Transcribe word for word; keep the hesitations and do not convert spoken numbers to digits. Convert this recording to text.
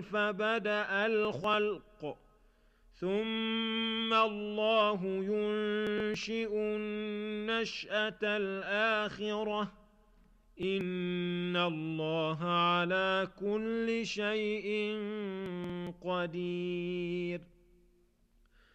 فبدأ الخلق ثم الله ينشئ النشأة الآخرة إن الله على كل شيء قدير.